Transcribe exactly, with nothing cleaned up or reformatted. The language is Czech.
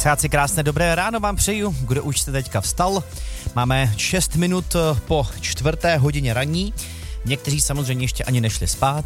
Posluchači, krásné dobré ráno vám přeju, kdo už jste teďka vstal. Máme šest minut po čtvrté hodině ranní. Někteří samozřejmě ještě ani nešli spát,